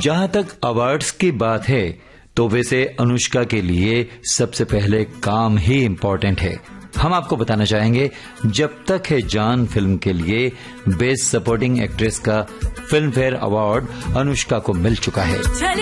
जहां तक अवार्ड्स की बात है तो वैसे अनुष्का के लिए सबसे पहले काम ही इम्पोर्टेंट है। हम आपको बताना चाहेंगे जब तक है जान फिल्म के लिए बेस्ट सपोर्टिंग एक्ट्रेस का फिल्म फेयर अवार्ड अनुष्का को मिल चुका है।